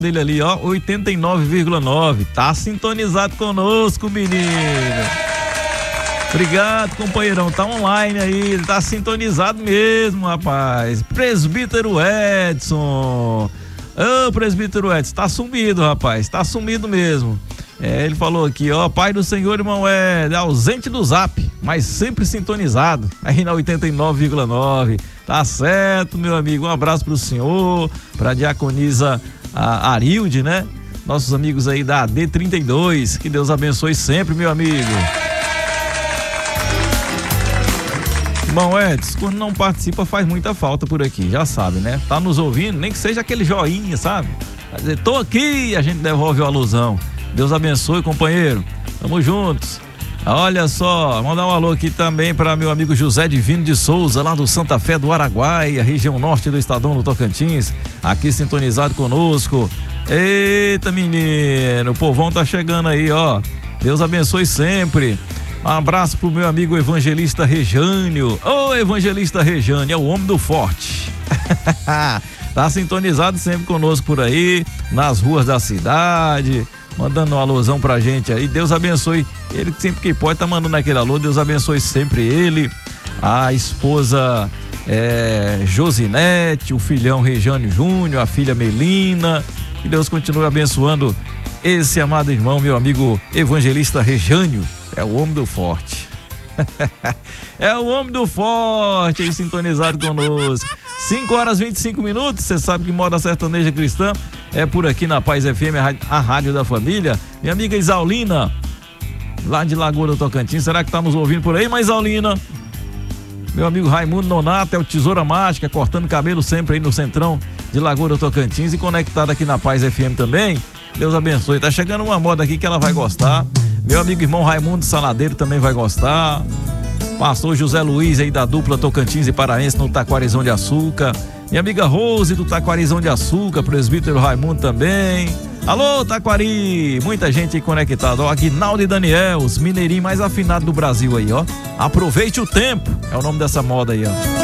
dele ali, ó, 89,9. Tá sintonizado conosco, menino. Obrigado, companheirão. Tá online aí, tá sintonizado mesmo, rapaz. Presbítero Edson. Ô, presbítero Edson, tá sumido, rapaz. Tá sumido mesmo. Ele falou aqui, ó, Pai do Senhor, irmão, ausente do zap, mas sempre sintonizado, aí na 89,9. Tá certo, meu amigo. Um abraço pro senhor, pra diaconisa Arilde, né? Nossos amigos aí da AD32. Que Deus abençoe sempre, meu amigo. Irmão Edson, quando não participa faz muita falta por aqui, já sabe, né? Tá nos ouvindo, nem que seja aquele joinha, sabe? Vai dizer, tô aqui, a gente devolve a alusão. Deus abençoe, companheiro. Tamo juntos. Olha só, mandar um alô aqui também para meu amigo José Divino de Souza, lá do Santa Fé do Araguaia, região norte do Estadão do Tocantins, aqui sintonizado conosco. Eita, menino, o povão tá chegando aí, ó. Deus abençoe sempre. Um abraço pro meu amigo evangelista Rejânio. Ô, evangelista Rejânio, é o homem do forte. Tá sintonizado sempre conosco por aí, nas ruas da cidade, mandando uma alusão pra gente aí. Deus abençoe ele, sempre que pode tá mandando aquele alô. Deus abençoe sempre ele, a esposa Josinete, o filhão Rejânio Júnior, a filha Melina. Que Deus continue abençoando esse amado irmão, meu amigo evangelista Rejânio. É o homem do forte. É o homem do forte aí sintonizado conosco. 5h25. Você sabe que Moda Sertaneja Cristã é por aqui na Paz FM, a rádio da família. Minha amiga Isaulina, lá de Lagoa do Tocantins, será que tá nos ouvindo por aí, mas Isaulina? Meu amigo Raimundo Nonato, é o Tesoura Mágica, cortando cabelo sempre aí no centrão de Lagoa do Tocantins e conectado aqui na Paz FM também. Deus abençoe. Tá chegando uma moda aqui que ela vai gostar. Meu amigo irmão Raimundo Saladeiro também vai gostar. Pastor José Luiz aí da dupla Tocantins e Paraense no Taquarizão de Açúcar. Minha amiga Rose do Taquarizão de Açúcar, presbítero Raimundo também. Alô, Taquari! Muita gente aí conectada. Ó, Aguinaldo e Daniel, os mineirinhos mais afinados do Brasil aí, ó. Aproveite o tempo, é o nome dessa moda aí, ó.